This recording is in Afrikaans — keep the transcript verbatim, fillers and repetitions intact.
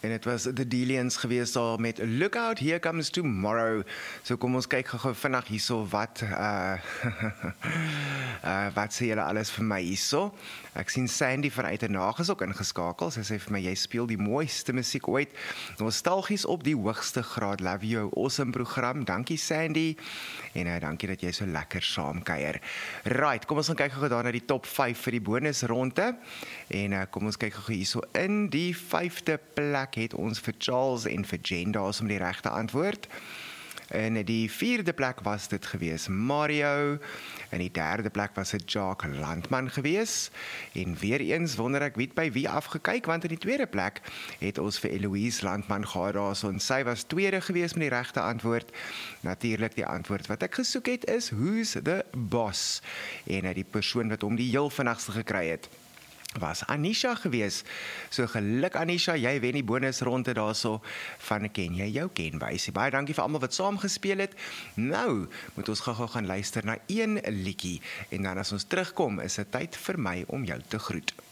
En het was The Delians geweest daar met Look Out, Here Comes Tomorrow. So kom ons kyk gou vinnig hierso wat uh, uh, wat sê julle alles vir my hierso. Ek sien Sandy van Uitenhaag is ook ingeskakel. Sy sê vir my, jy speel die mooiste musiek ooit. Nostalgies op die hoogste graad. Love you, awesome program. Dankie Sandy. En uh, dankie dat jy so lekker saamkuier. Right, kom ons gaan kyk gou daar na die top vyf vir die bonusronde. En uh, kom ons kyk gou hierso in die vyfde plek het ons vir Charles en vir Jen daar om die regte antwoord. In die vierde plek was dit gewees Mario. In die derde plek was dit Jacques Landman gewees. En weer eens wonder ek wie het by wie afgekyk, want in die tweede plek het ons vir Eloise Landman gehad daar, so en sy was tweede gewees met die regte antwoord. Natuurlik die antwoord wat ek gesoek het is Who's the Boss? En die persoon wat hom die heel vinnigste gekry het was Anisha gewees. So geluk Anisha, jy wen die bonusronde daarso van Ken jy jou kenwysie. Baie dankie vir almal wat saam gespeel het. Nou moet ons gou-gou gaan luister na een liedjie en dan as ons terugkom is dit tyd vir my om jou te groet.